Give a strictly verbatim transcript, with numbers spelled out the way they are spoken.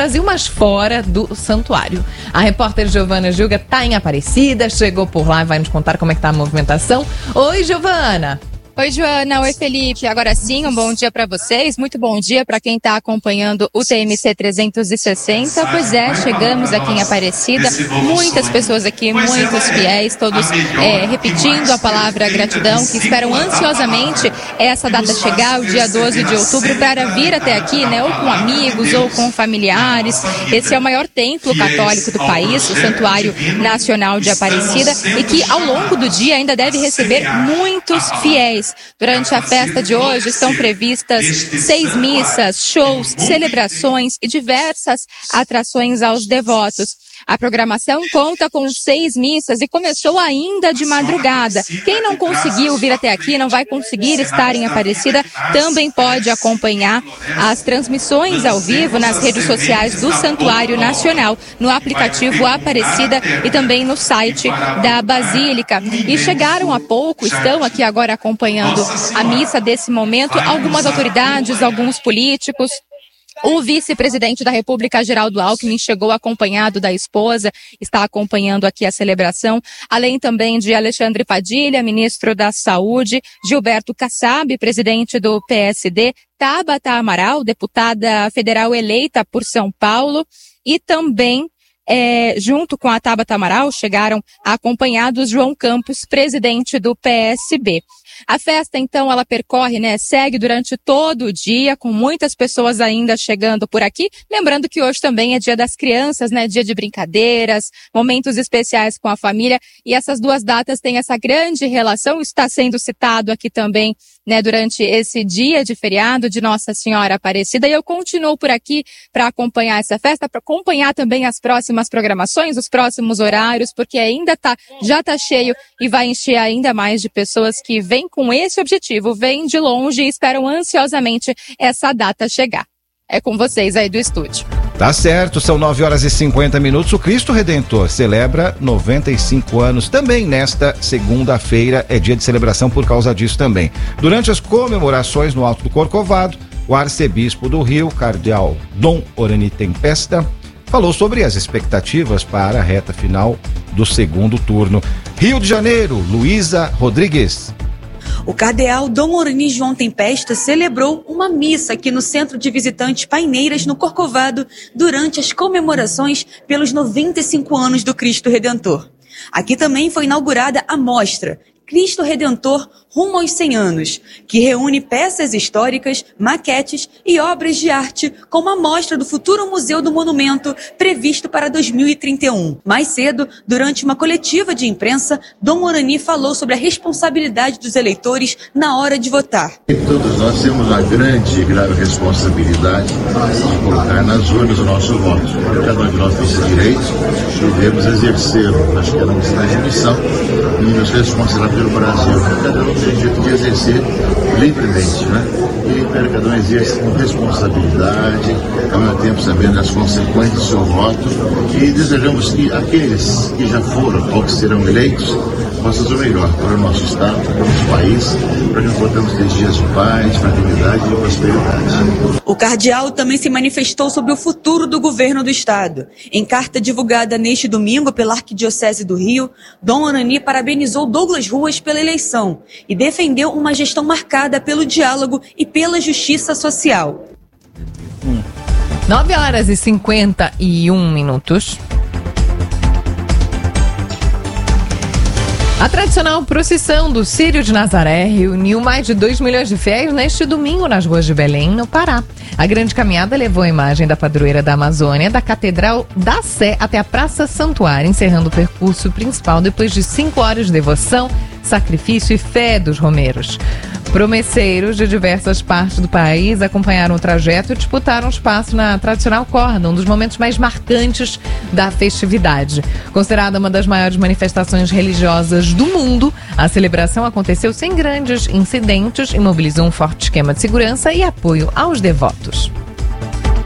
Brasil, mas fora do santuário. A repórter Giovana Gilga está em Aparecida, chegou por lá e vai nos contar como é que tá a movimentação. Oi, Giovana! Oi, Joana. Oi, Felipe. Agora sim, um bom dia para vocês. Muito bom dia para quem está acompanhando o T M C trezentos e sessenta. Pois é, chegamos aqui em Aparecida. Muitas pessoas aqui, muitos fiéis, todos é, repetindo a palavra gratidão, que esperam ansiosamente essa data chegar, o dia doze de outubro, para vir até aqui, né, ou com amigos ou com familiares. Esse é o maior templo católico do país, o Santuário Nacional de Aparecida, e que ao longo do dia ainda deve receber muitos fiéis. Durante a festa de hoje estão previstas seis missas, shows, celebrações e diversas atrações aos devotos. A programação conta com seis missas e começou ainda de madrugada. Quem não conseguiu vir até aqui, não vai conseguir estar em Aparecida, também pode acompanhar as transmissões ao vivo nas redes sociais do Santuário Nacional, no aplicativo Aparecida e também no site da Basílica. E chegaram há pouco, estão aqui agora acompanhando a missa desse momento, algumas autoridades, alguns políticos. O vice-presidente da República, Geraldo Alckmin, chegou acompanhado da esposa, está acompanhando aqui a celebração, além também de Alexandre Padilha, ministro da Saúde, Gilberto Kassab, presidente do P S D, Tabata Amaral, deputada federal eleita por São Paulo, e também É, junto com a Tabata Amaral, chegaram acompanhados João Campos, presidente do P S B. A festa, então, ela percorre, né, segue durante todo o dia, com muitas pessoas ainda chegando por aqui. Lembrando que hoje também é dia das crianças, né, dia de brincadeiras, momentos especiais com a família. E essas duas datas têm essa grande relação, está sendo citado aqui também, né, durante esse dia de feriado de Nossa Senhora Aparecida. E eu continuo por aqui para acompanhar essa festa, para acompanhar também as próximas programações, os próximos horários, porque ainda tá, já tá cheio e vai encher ainda mais de pessoas que vêm com esse objetivo, vêm de longe e esperam ansiosamente essa data chegar. É com vocês aí do estúdio. Tá certo, são nove horas e cinquenta minutos. O Cristo Redentor celebra noventa e cinco anos. Também nesta segunda-feira é dia de celebração por causa disso também. Durante as comemorações no Alto do Corcovado, o arcebispo do Rio, cardeal Dom Orani Tempesta, falou sobre as expectativas para a reta final do segundo turno. Rio de Janeiro, Luísa Rodrigues. O cardeal Dom Orani João Tempesta celebrou uma missa aqui no Centro de Visitantes Paineiras, no Corcovado, durante as comemorações pelos noventa e cinco anos do Cristo Redentor. Aqui também foi inaugurada a mostra Cristo Redentor rumo aos cem anos, que reúne peças históricas, maquetes e obras de arte com uma mostra do futuro Museu do Monumento previsto para dois mil e trinta e um. Mais cedo, durante uma coletiva de imprensa, Dom Orani falou sobre a responsabilidade dos eleitores na hora de votar. E todos nós temos uma grande e grave responsabilidade de colocar nas urnas o nosso voto. Cada um de nós tem esse direito, devemos exercê-lo. Acho que é uma grande missão e nos responsáveis pelo Brasil. Cada um tem o direito de exercer livremente, né? E cada um exerce com responsabilidade, ao mesmo tempo sabendo as consequências do seu voto, e desejamos que aqueles que já foram ou que serão eleitos possam fazer o melhor para o nosso Estado, para o nosso país, para que nós possamos ter dias de paz, fraternidade e prosperidade. O cardeal também se manifestou sobre o futuro do governo do Estado. Em carta divulgada neste domingo pela Arquidiocese do Rio, Dom Orani parabenizou Douglas Ruas pela eleição e defendeu uma gestão marcada pelo diálogo e pela justiça social. nove horas e cinquenta e um minutos. A tradicional procissão do Círio de Nazaré reuniu mais de dois milhões de fiéis neste domingo nas ruas de Belém, no Pará. A grande caminhada levou a imagem da padroeira da Amazônia, da Catedral da Sé até a Praça Santuário, encerrando o percurso principal depois de cinco horas de devoção, sacrifício e fé dos romeiros. Promesseiros de diversas partes do país acompanharam o trajeto e disputaram espaço na tradicional corda, um dos momentos mais marcantes da festividade. Considerada uma das maiores manifestações religiosas do mundo, a celebração aconteceu sem grandes incidentes e mobilizou um forte esquema de segurança e apoio aos devotos.